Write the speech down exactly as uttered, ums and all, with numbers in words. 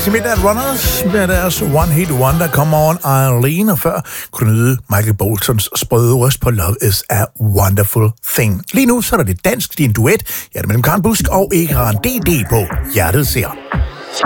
til Midnight Runners med deres One Hit Wonder, Come On Eileen, og før kunne du nyde Michael Boltons sprøde røst på Love Is A Wonderful Thing. Lige nu så er der det dansk, din duet, ja, det mellem Karen Busk og Ekran D D på Hjertet Ser.